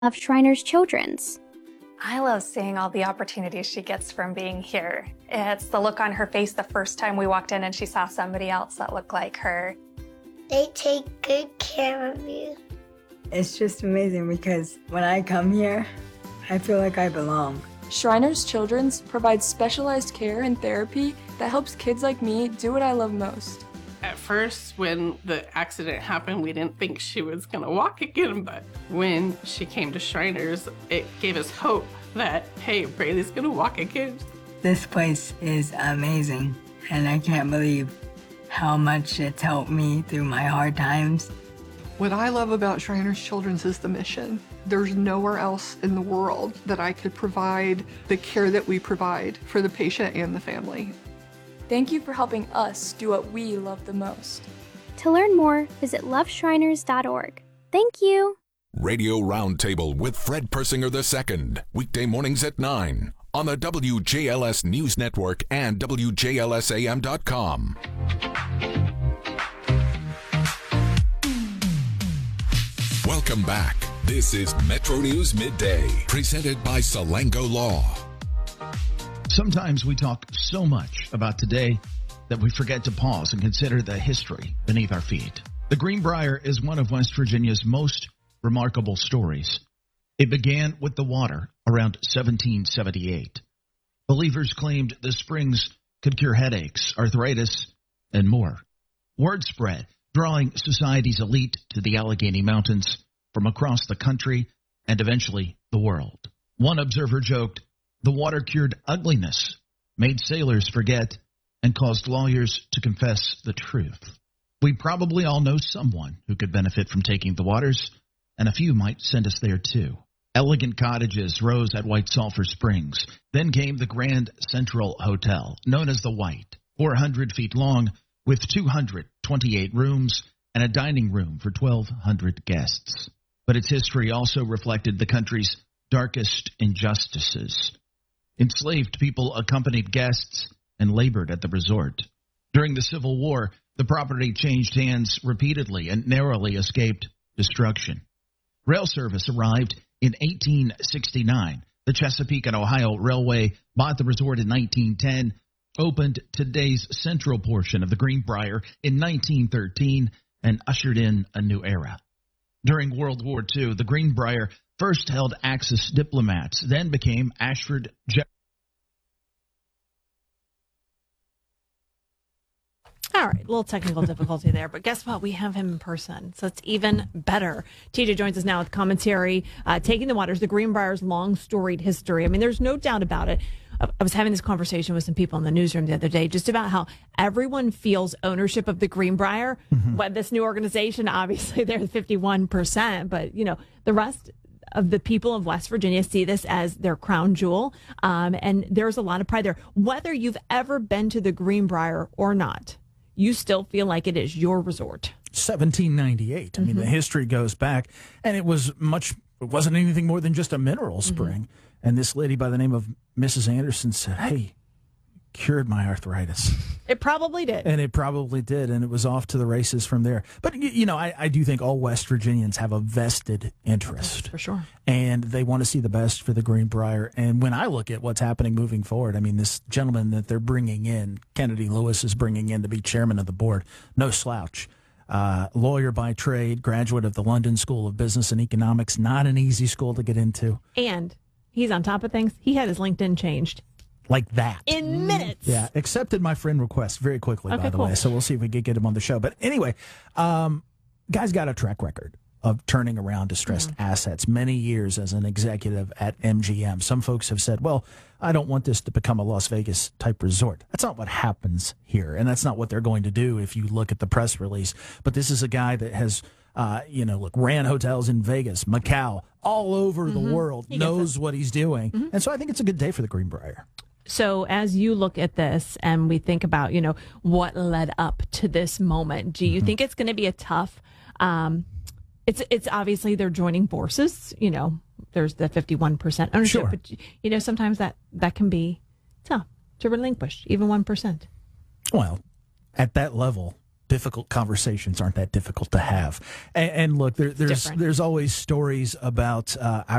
of Shriners Children's. I love seeing all the opportunities she gets from being here. It's the look on her face the first time we walked in and she saw somebody else that looked like her. They take good care of you. It's just amazing because when I come here, I feel like I belong. Shriners Children's provides specialized care and therapy that helps kids like me do what I love most. At first, when the accident happened, we didn't think she was going to walk again, but when she came to Shriners, it gave us hope that, hey, Braylee's going to walk again. This place is amazing, and I can't believe how much it's helped me through my hard times. What I love about Shriners Children's is the mission. There's nowhere else in the world that I could provide the care that we provide for the patient and the family. Thank you for helping us do what we love the most. To learn more, visit loveshriners.org. Thank you. Radio Roundtable with Fred Persinger II. Weekday mornings at 9 on the WJLS News Network and WJLSAM.com. Welcome back. This is Metro News Midday, presented by Salango Law. Sometimes we talk so much about today that we forget to pause and consider the history beneath our feet. The Greenbrier is one of West Virginia's most remarkable stories. It began with the water around 1778. Believers claimed the springs could cure headaches, arthritis, and more. Word spread, drawing society's elite to the Allegheny Mountains from across the country and eventually the world. One observer joked, the water cured ugliness, made sailors forget, and caused lawyers to confess the truth. We probably all know someone who could benefit from taking the waters, and a few might send us there too. Elegant cottages rose at White Sulphur Springs. Then came the Grand Central Hotel, known as the White, 400 feet long, with 228 rooms and a dining room for 1,200 guests. But its history also reflected the country's darkest injustices. Enslaved people accompanied guests and labored at the resort. During the Civil War, the property changed hands repeatedly and narrowly escaped destruction. Rail service arrived in 1869. The Chesapeake and Ohio Railway bought the resort in 1910, opened today's central portion of the Greenbrier in 1913, and ushered in a new era. During World War II, the Greenbrier first held Axis diplomats, then became Ashford. All right, a little technical difficulty there, but guess what? We have him in person, so it's even better. TJ joins us now with commentary, Taking the Waters, the Greenbrier's long storied history. I mean, there's no doubt about it. I was having this conversation with some people in the newsroom the other day just about how everyone feels ownership of the Greenbrier. What this new organization, obviously they're 51%, but you know, the rest of the people of West Virginia see this as their crown jewel. And there's a lot of pride there. Whether you've ever been to the Greenbrier or not, you still feel like it is your resort. 1798. I mean, the history goes back, and it wasn't anything more than just a mineral spring. And this lady by the name of Mrs. Anderson said, hey, cured my arthritis. It probably did. And it probably did, and it was off to the races from there. But, you know, I do think all West Virginians have a vested interest. For sure. And they want to see the best for the Greenbrier. And when I look at what's happening moving forward, I mean, this gentleman that they're bringing in, Kennedy Lewis is bringing in to be chairman of the board, no slouch. Lawyer by trade, graduate of the London School of Business and Economics, not an easy school to get into. And he's on top of things. He had his LinkedIn changed. Like that. In minutes. Yeah, accepted my friend request very quickly, by the way. So we'll see if we can get him on the show. But anyway, guy's got a track record of turning around distressed assets, many years as an executive at MGM. Some folks have said, well, I don't want this to become a Las Vegas type resort. That's not what happens here. And that's not what they're going to do if you look at the press release. But this is a guy that has, ran hotels in Vegas, Macau, all over the world, knows what he's doing. And so I think it's a good day for the Greenbrier. So as you look at this and we think about, you know, what led up to this moment, do you think it's going to be a tough, it's obviously they're joining forces, you know, there's the 51% ownership, but, you know, sometimes that can be tough to relinquish, even 1%. Well, at that level, difficult conversations aren't that difficult to have. And look, there's always stories about